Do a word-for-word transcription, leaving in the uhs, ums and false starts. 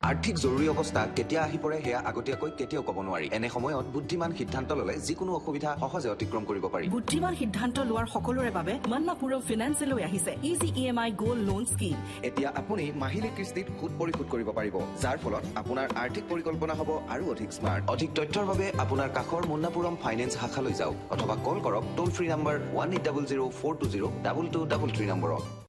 আৰ্থিক জৰুৰী অৱস্থা কেতিয়া আহি পৰে সেয়া আগতীয়াকৈ কেতিয়াও ক'ব নোৱাৰি। এনে সময়ত বুদ্ধিমান সিদ্ধান্ত ল'লে যিকোনো অসুবিধা সহজে অতিক্ৰম কৰিব পাৰি। বুদ্ধিমান সিদ্ধান্ত লোৱাৰ সকলোৰে বাবে মন্নাপুৰম ফিনান্সে লৈ আহিছে ইজি ই এম আই গোল্ড লোন স্কিম। এতিয়া আপুনি মাহিলী কিস্তিত সুদ পৰিশোধ কৰিব পাৰিব, যাৰ ফলত আপোনাৰ আৰ্থিক পৰিকল্পনা হ'ব আৰু অধিক স্মাৰ্ট। অধিক তথ্যৰ বাবে আপোনাৰ কাষৰ মন্নাপুৰম ফাইনেন্স শাখালৈ যাওক অথবা কল কৰক টোল free number one eight double zero' four two zero' double two double three নম্বৰত।